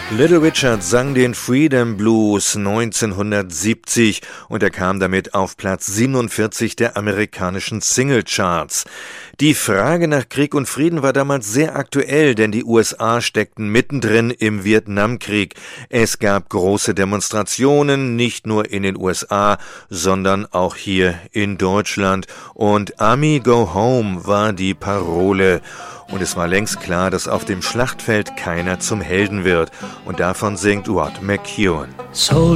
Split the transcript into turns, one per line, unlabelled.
Little Richard sang den Freedom Blues 1970 und er kam damit auf Platz 47 der amerikanischen Singlecharts. Die Frage nach Krieg und Frieden war damals sehr aktuell, denn die USA steckten mittendrin im Vietnamkrieg. Es gab große Demonstrationen, nicht nur in den USA, sondern auch hier in Deutschland. Und Army Go Home war die Parole. Und es war längst klar, dass auf dem Schlachtfeld keiner zum Helden wird. Und davon singt Rod McKuen.
So